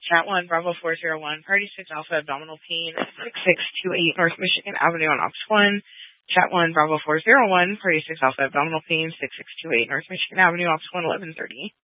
Chat 1, Bravo 401, Party 6 Alpha Abdominal Pain, 6628 North Michigan Avenue on Ops 1. Chat 1, Bravo 401, Party 6 Alpha Abdominal Pain, 6628 North Michigan Avenue, Ops 1, 1130.